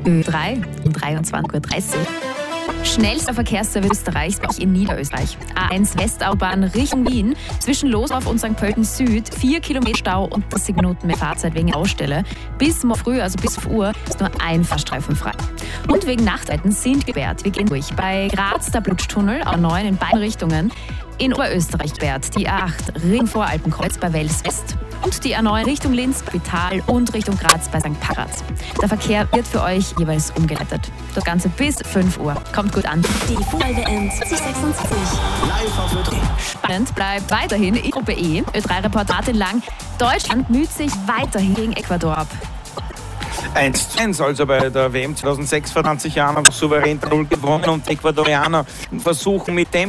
Ö3 um 23:30 Uhr. Schnellster Verkehrsservice Österreichs bei euch in Niederösterreich. A1 Westautobahn Richtung Wien, zwischen Losdorf und St. Pölten Süd, 4 Kilometer Stau und 30 Minuten mehr Fahrzeit wegen Ausstelle. Bis morgen früh, also bis 5 Uhr, ist nur ein Fahrstreifen frei. Und wegen Nachtarbeiten sind gesperrt. Wir gehen durch. Bei Graz der Blutstunnel, A9 in beiden Richtungen. In Oberösterreich gesperrt die A8 Ring Voralpenkreuz bei Wels West und die A9 Richtung Linz, Vital und Richtung Graz bei St. Parat. Der Verkehr wird für euch jeweils umgeleitet. Das Ganze bis 5 Uhr. Kommt gut an. Die Fußball-WM 2026. Live auf Ö3. Spannend bleibt weiterhin in Gruppe E. Ö3-Reporter lang. Deutschland müht sich weiterhin gegen Ecuador ab. 1:1, also bei der WM 2006 vor 20 Jahren haben wir souverän 0 gewonnen und die Ecuadorianer versuchen mit dem